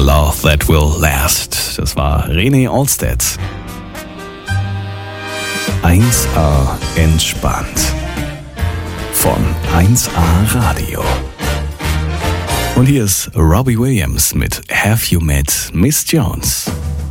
Love That Will Last. Das war René Olstedt. 1A entspannt. Von 1A Radio. Und hier ist Robbie Williams mit Have You Met Miss Jones?